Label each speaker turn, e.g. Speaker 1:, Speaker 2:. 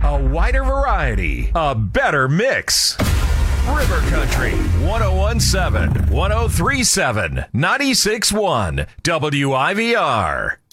Speaker 1: A wider variety, a better mix. River Country, 1017, 1037, 96.1, WIVR.